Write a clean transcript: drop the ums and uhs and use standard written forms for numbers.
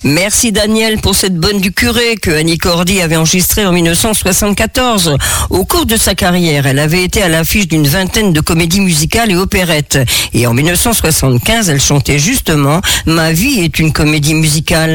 Merci Daniel pour cette bonne du curé que Annie Cordy avait enregistrée en 1974. Au cours de sa carrière, elle avait été à l'affiche d'une vingtaine de comédies musicales et opérettes. Et en 1975, elle chantait justement « Ma vie est une comédie musicale ».